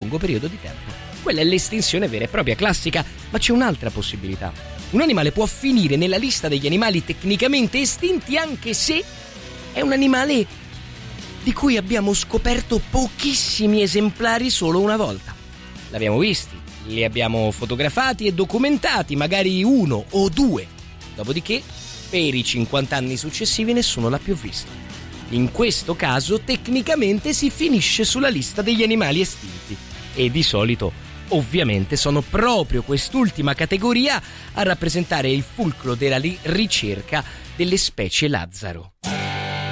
lungo periodo di tempo. Quella è l'estinzione vera e propria, classica, ma c'è un'altra possibilità. Un animale può finire nella lista degli animali tecnicamente estinti anche se è un animale di cui abbiamo scoperto pochissimi esemplari solo una volta. L'abbiamo visti, li abbiamo fotografati e documentati, magari uno o due. Dopodiché, per i 50 anni successivi nessuno l'ha più visto. In questo caso, tecnicamente si finisce sulla lista degli animali estinti. E di solito, ovviamente, sono proprio quest'ultima categoria a rappresentare il fulcro della ricerca delle specie Lazzaro.